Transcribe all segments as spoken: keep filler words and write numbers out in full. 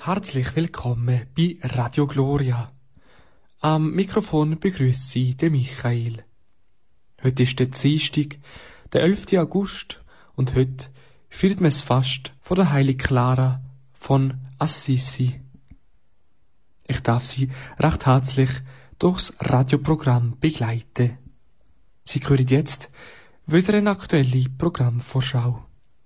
Herzlich willkommen bei Radio Gloria. Am Mikrofon begrüße ich den Michael. Heute ist der Dienstag, der elften August, und heute feiert man das Fast von der Heiligen Clara von Assisi. Ich darf Sie recht herzlich durchs Radioprogramm begleiten. Sie hören jetzt wieder eine aktuelle Programmvorschau.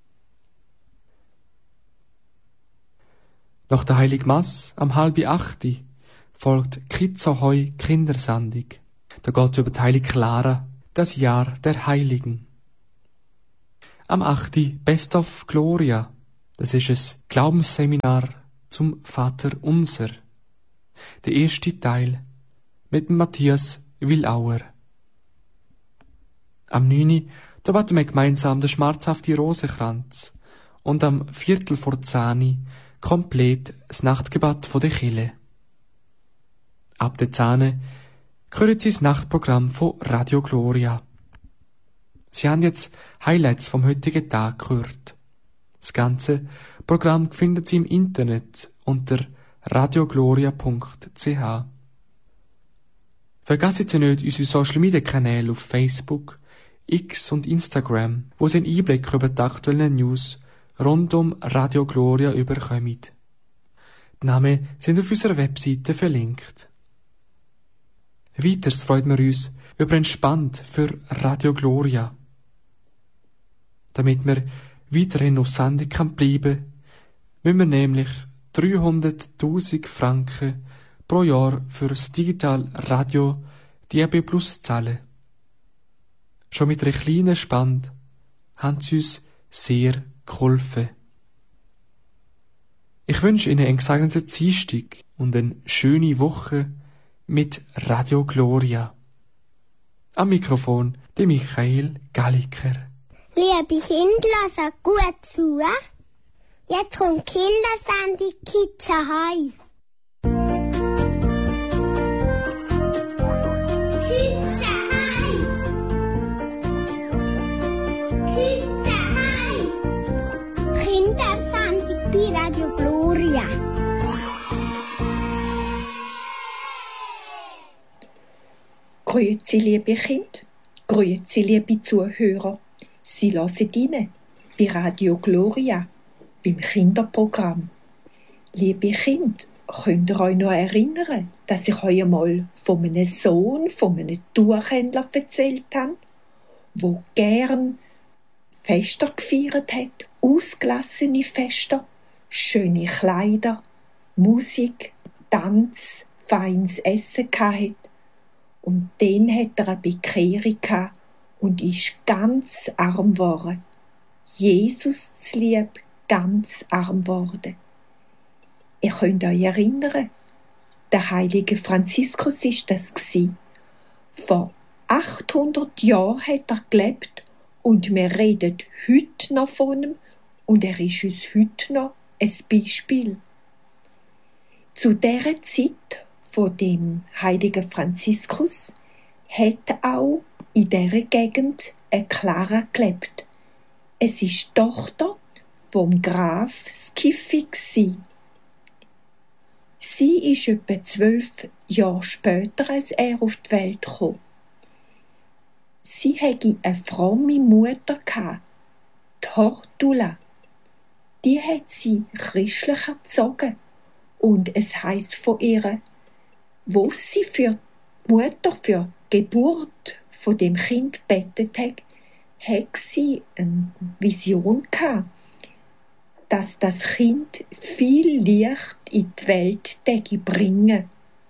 Nach der Heiligen Messe am halb acht folgt Kids Ahoi Kindersendung. Da geht es über die Heilige Clara, das Jahr der Heiligen. Am acht Best of Gloria. Das ist ein Glaubensseminar zum Vater Unser. Der erste Teil mit Matthias Willauer. Am neun da beten wir gemeinsam den schmerzhaften Rosenkranz und am Viertel vor zehn komplett das Nachtgebet von der Kirche. Ab der zehn hören Sie das Nachtprogramm von Radio Gloria. Sie haben jetzt Highlights vom heutigen Tag gehört. Das ganze Programm finden Sie im Internet unter radiogloria punkt c h. Vergessen Sie nicht unsere Social Media Kanäle auf Facebook, X und Instagram, wo Sie einen Einblick über die aktuellen News rund um Radio Gloria überkommen. Die Namen sind auf unserer Webseite verlinkt. Weiters freut wir uns über einen Spand für Radio Gloria. Damit wir weiterhin auf Sendung kann bleiben, müssen wir nämlich dreihunderttausend Franken pro Jahr für das Digital Radio D A B Plus zahlen. Schon mit einer kleinen Spende haben sie uns sehr geholfen. Ich wünsche Ihnen einen gesegneten Dienstag und eine schöne Woche mit Radio Gloria. Am Mikrofon der Michael Galliker. Liebe Kinder, hört gut zu. Jetzt kommt Kindersendung Kids Ahoi. Kids Ahoi. Kids Ahoi. Kindersendung bei Radio Gloria. Grüezi, liebe Kinder, grüezi, liebe Zuhörer. Sie hören rein bei Radio Gloria, beim Kinderprogramm. Liebe Kinder, könnt ihr euch noch erinnern, dass ich euch einmal von einem Sohn, von einem Tuchhändler erzählt habe, der gern Fester gefeiert hat, ausgelassene Fester, schöne Kleider, Musik, Tanz, feines Essen hatte. Und dann hat er eine Bekehrung gehabt und ist ganz arm geworden. Jesus zu lieb, ganz arm geworden. Ihr könnt euch erinnern, der heilige Franziskus war das. Vor achthundert Jahren hat er gelebt und wir reden heute noch von ihm und er ist uns heute noch ein Beispiel. Zu dieser Zeit von dem heiligen Franziskus hat auch in dieser Gegend eine Clara gelebt. Es war die Tochter vom Graf Schiffi. Sie ist etwa zwölf Jahre später als er auf die Welt gekommen. Sie hatte eine fromme Mutter, die Hortula. Die hat sie christlich erzogen und es heisst von ihr, wo sie für die Mutter für die Geburt von dem Kind betet hat, hat sie eine Vision gehabt, dass das Kind viel Licht in die Welt bringen.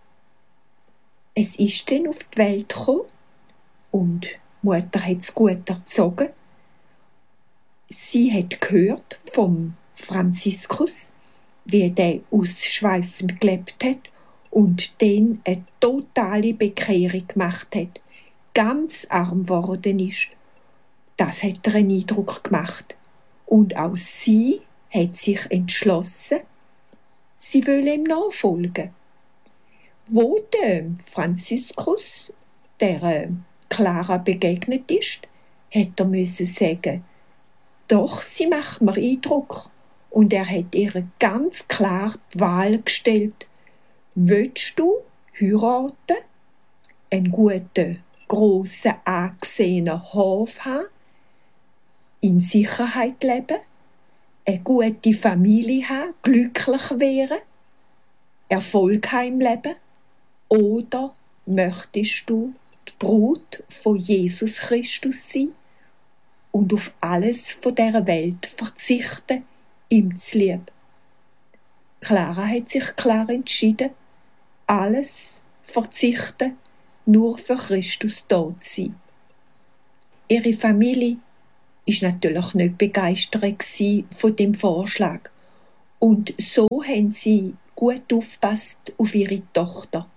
Es ist dann auf die Welt gekommen und die Mutter hat es gut erzogen. Sie hat gehört vom Franziskus, wie der ausschweifend gelebt hat und dann eine totale Bekehrung gemacht hat, ganz arm geworden ist. Das hat ihr einen Eindruck gemacht. Und auch sie hat sich entschlossen, sie will ihm nachfolgen. Wo der Franziskus der Clara begegnet ist, hat er müssen sagen, doch, sie macht mir Eindruck Und er hat ihr ganz klar die Wahl gestellt: Willst du heiraten, einen guten, grossen, angesehenen Hof haben, in Sicherheit leben, eine gute Familie haben, glücklich werden, Erfolg haben im Leben? Oder möchtest du die Brut von Jesus Christus sein und auf alles von dieser Welt verzichten, ihm zu lieben? Clara hat sich klar entschieden, alles verzichten, nur für Christus da zu sein. Ihre Familie war natürlich nicht begeistert von dem Vorschlag. Und so haben sie gut aufgepasst auf ihre Tochter.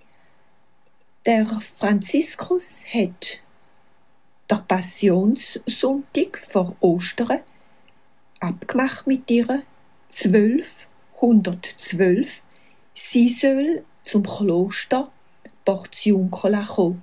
Der Franziskus hat der Passionssonntag vor Ostern abgemacht mit ihr, zwölfhundertzwölf, sie soll zum Kloster Portiuncula kommen.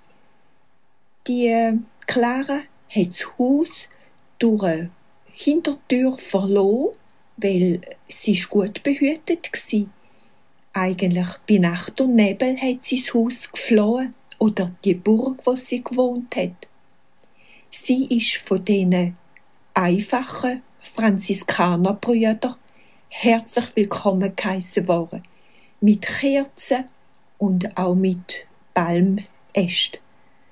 Die Clara hat das Haus durch eine Hintertür verloren, weil sie gut behütet war. Eigentlich bei Nacht und Nebel hat sie das Haus geflohen oder die Burg, wo sie gewohnt hat. Sie ist von diesen einfachen Franziskanerbrüdern herzlich willkommen geheissen worden, mit Kerzen und auch mit Palmästen.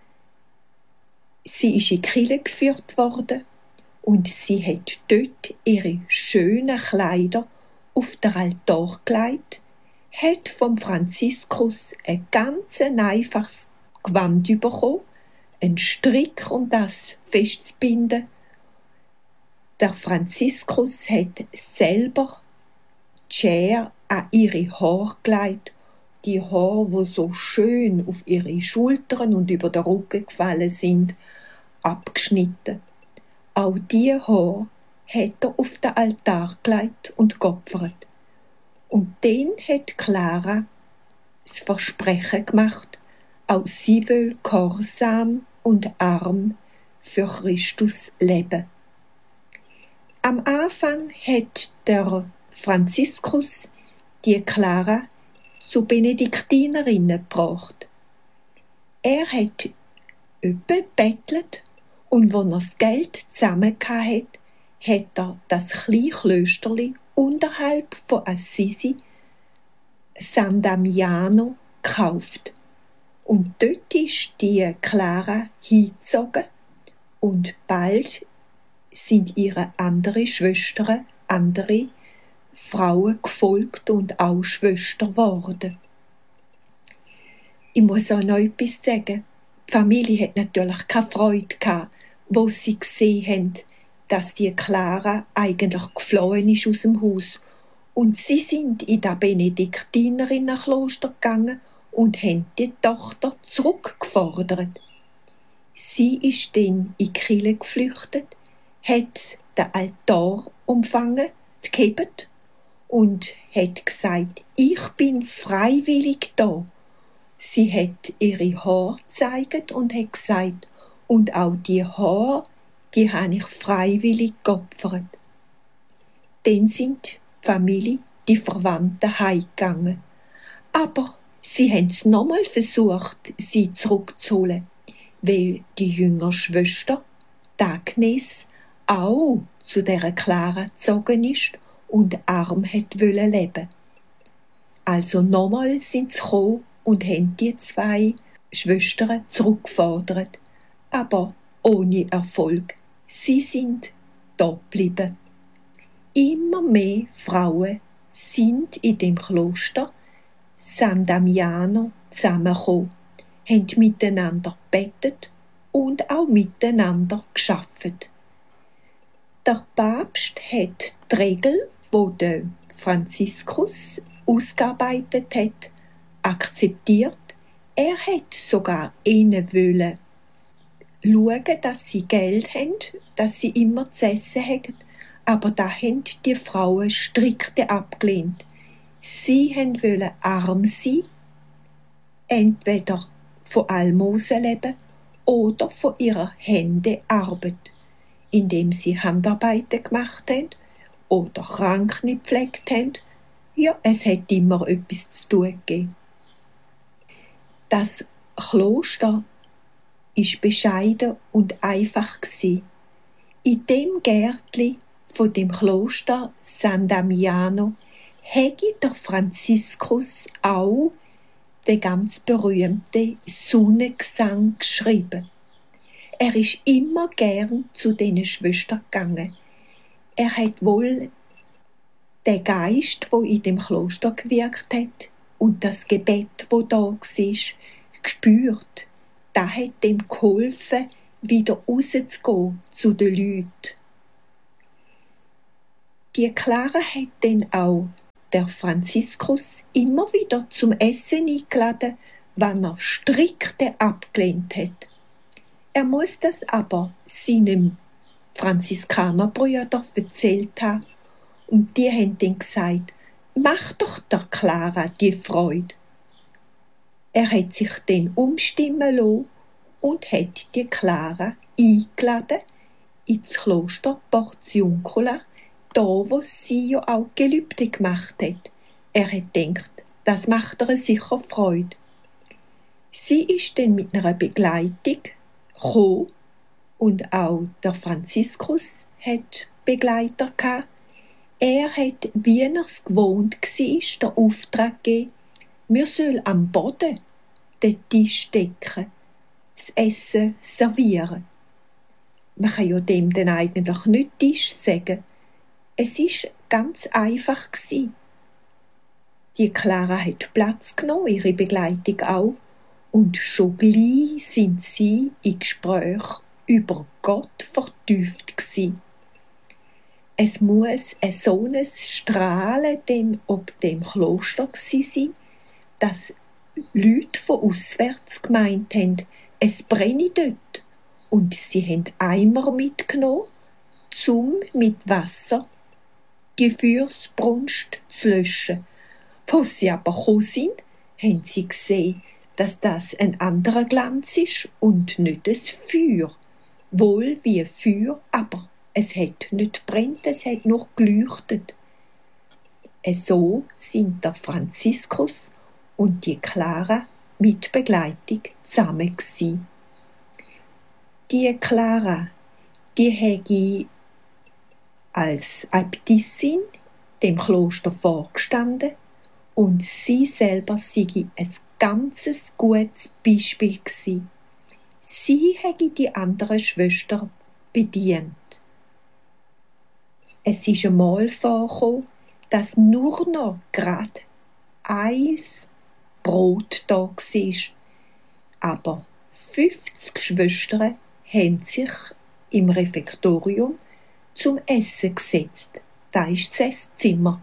Sie ist in die Kirche geführt worden und sie hat dort ihre schönen Kleider auf den Altar gelegt, hat vom Franziskus ein ganz einfaches Gewand bekommen, einen Strick, um das festzubinden. Der Franziskus hat selber die Schere an ihre Haare gelegt, die Haare, die so schön auf ihre Schultern und über den Rücken gefallen sind, abgeschnitten. Auch diese Haare hat er auf den Altar gelegt und geopfert. Und dann hat Clara das Versprechen gemacht, auch sie will gehorsam und arm für Christus leben. Am Anfang hat der Franziskus die Clara zu Benediktinerinnen gebracht. Er hat öppe bettelt und als er das Geld zusammen hatte, hat er das kleine Klösterli unterhalb von Assisi, San Damiano, gekauft. Und dort ist die Clara hingezogen und bald sind ihre andere Schwestern, andere Frauen gefolgt und auch Schwestern geworden. Ich muss auch noch etwas sagen. Die Familie hat natürlich keine Freude gehabt, wo sie gesehen haben, dass die Clara eigentlich geflohen ist aus dem Haus. Und sie sind in das Benediktinerinnenkloster gegangen und haben die Tochter zurückgefordert. Sie ist dann in die Kirche geflüchtet, hat den Altar umfangen, gehebt und hat gesagt, ich bin freiwillig da. Sie hat ihre Haare gezeigt und hat gesagt, und auch die Haare, die habe ich freiwillig geopfert. Dann sind die Familie, die Verwandten heimgegangen. Aber sie haben es nochmal versucht, sie zurückzuholen, weil die jüngere Schwester, die Agnes, auch zu dieser Clara gezogen ist und arm hat wollen leben. Also nochmal sind sie gekommen und haben die zwei Schwestern zurückgefordert, aber ohne Erfolg. Sie sind da geblieben. Immer mehr Frauen sind in dem Kloster San Damiano zusammengekommen, haben miteinander gebetet und auch miteinander gearbeitet. Der Papst hat die Regel, die der Franziskus ausgearbeitet hat, akzeptiert. Er hat sogar ihnen wollen schauen, dass sie Geld haben, dass sie immer zu essen haben, aber da haben die Frauen strikt abgelehnt. Sie wollten arm sein, entweder von Almosen leben oder von ihrer Hände Arbeit, indem sie Handarbeiten gemacht haben oder Kranke gepflegt haben. Ja, es hat immer etwas zu tun gegeben. Das Kloster war bescheiden und einfach. In dem Gärtli von dem Kloster San Damiano hätte der Franziskus auch den ganz berühmten Sonnengesang geschrieben. Er ist immer gern zu diesen Schwestern gegangen. Er hat wohl den Geist, wo in dem Kloster gewirkt hat, und das Gebet, wo da war, gespürt. Das hat dem geholfen, wieder rauszugehen zu den Leuten. Die Clara hat dann auch der Franziskus immer wieder zum Essen eingeladen, wenn er strikte abgelehnt hat. Er muss das aber seinem Franziskanerbrüder erzählt haben, und die haben dann gesagt, mach doch der Clara die Freude. Er hat sich dann umstimmen lassen und hat die Clara eingeladen ins Kloster Portiuncula, da wo sie ja auch Gelübde gemacht hat. Er hat gedacht, das macht ihr sicher Freude. Sie ist dann mit einer Begleitung gekommen, und auch der Franziskus hat Begleiter gehabt. Er hat, wie er es gewohnt war, den Auftrag gegeben, wir sollen am Boden den Tisch decken, das Essen servieren. Man kann ja dem dann eigentlich nicht Tisch sagen. Es war ganz einfach. Die Clara hat Platz genommen, ihre Begleitung auch, und schon gleich sind sie in Gespräch über Gott vertieft gewesen. Es muss ein so ein Strahlen denn ob dem Kloster gsi sein, dass Leute von auswärts gemeint haben, es brenne dort. Und sie haben Eimer mitgenommen, um mit Wasser die Feuersbrunst zu löschen. Wo sie aber gekommen sind, haben sie gesehen, dass das ein anderer Glanz ist und nicht ein Feuer. Wohl wie ein Feuer, aber es hat nicht brennt, es hat noch geleuchtet. So sind der Franziskus und die Clara mit Begleitung zusammen gsi. Die Clara, die hätte als Äbtissin dem Kloster vorgestanden, und sie selber sei ein ganzes gutes Beispiel gsi. Sie hätte die anderen Schwestern bedient. Es ist einmal vorgekommen, dass nur noch gerade ein Brot da war. Aber fünfzig Schwestern haben sich im Refektorium zum Essen gesetzt. Da war das Esszimmer.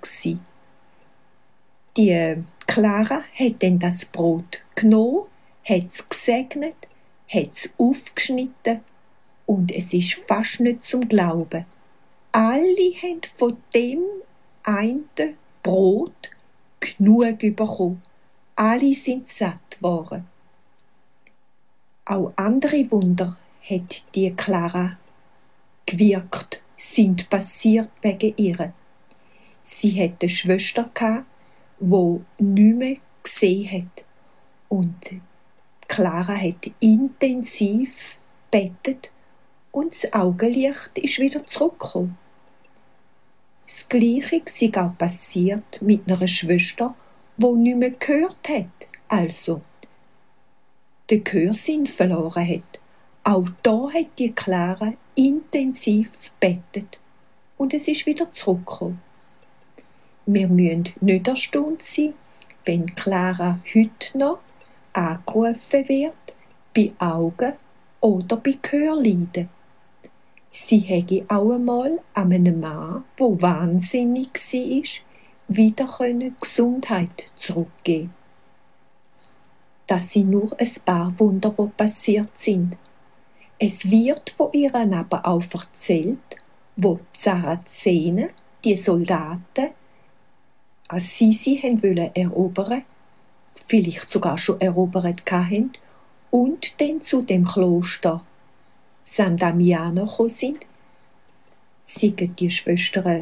Die Clara hat dann das Brot genommen, hat es gesegnet, hat es aufgeschnitten, und es ist fast nicht zum Glauben. Alle haben von dem einen Brot genug bekommen. Alle sind satt geworden. Auch andere Wunder hat die Clara gewirkt, sind passiert wegen ihr. Sie hatte eine Schwester, die nicht mehr gesehen hat. Und Clara hat intensiv gebetet, und das Augenlicht ist wieder zurückgekommen. Das Gleiche sei auch passiert mit einer Schwester, die nicht mehr gehört hat, also den Gehörsinn verloren hat. Auch da hat die Clara intensiv gebetet, und es ist wieder zurückgekommen. Wir müssen nicht erstaunt sein, wenn Clara heute noch angerufen wird, bei Augen- oder bei Gehörleiden. Sie hätte auch einmal an einem Mann, der wahnsinnig war, wieder Gesundheit zurückgeben. Das sind nur ein paar Wunder, die passiert sind. Es wird von ihr aber auch erzählt, wo die Sarazenen, die Soldaten, Assisi wollten erobern, vielleicht sogar schon erobert hatten, und dann zu dem Kloster San Damiano gekommen sind, sind die Schwestern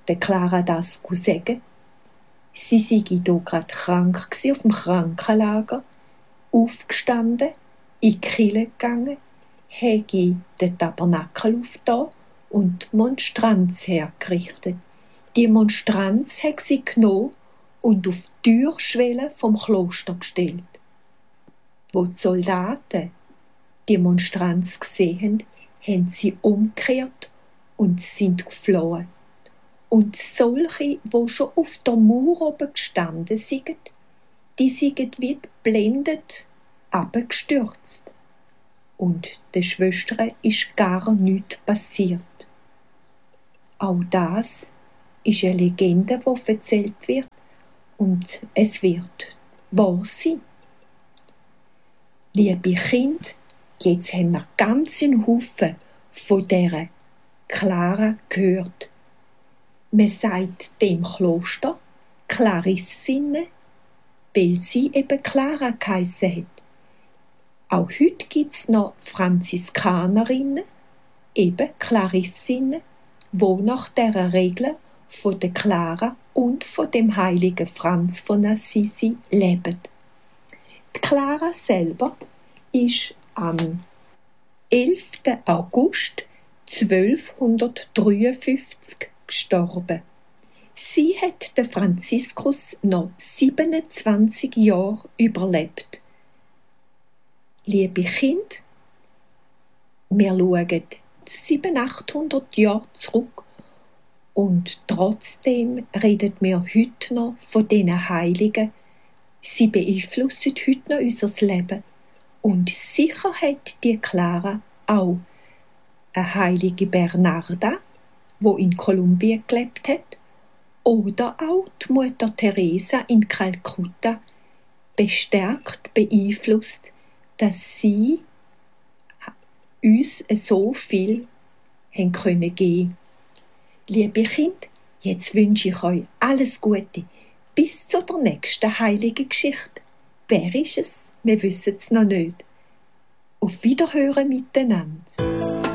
der Clara das sagen. Sie sei hier gerade krank gsi auf dem Krankenlager, aufgestanden, in die Kirche gegangen, hätte den Tabernakel aufgetan und die Monstranz hergerichtet. Die Monstranz hat sie genommen und auf die Türschwelle vom Kloster gestellt. Wo die Soldaten die Monstranz gesehen haben, sie umgekehrt und sind geflohen. Und solche, die schon auf der Mauer oben gestanden sind, die sind wie geblendet abgestürzt. Und der Schwestern ist gar nichts passiert. Auch das ist eine Legende, die erzählt wird, und es wird wahr sein. Liebe Kinder, jetzt haben wir ganz einen Haufen von dieser Clara gehört. Man sagt dem Kloster Clarissine, weil sie eben Clara geheissen hat. Auch heute gibt es noch Franziskanerinnen, eben Clarissinen, die nach dieser Regel von der Clara und von dem heiligen Franz von Assisi leben. Die Clara selber ist am elften August zwölfhundertdreiundfünfzig gestorben. Sie hat den Franziskus noch siebenundzwanzig Jahre überlebt. Liebe Kinder, wir schauen siebenhundert, achthundert Jahre zurück und trotzdem reden wir heute noch von diesen Heiligen. Sie beeinflussen heute noch unser Leben. Und sicher hat die Clara auch eine heilige Bernarda, wo in Kolumbien gelebt hat, oder auch die Mutter Teresa in Kalkutta bestärkt, beeinflusst, dass sie uns so viel haben können geben. Liebe Kinder, jetzt wünsche ich euch alles Gute. Bis zu der nächsten heiligen Geschichte. Wer ist es? Wir wissen es noch nicht. Auf Wiederhören miteinander.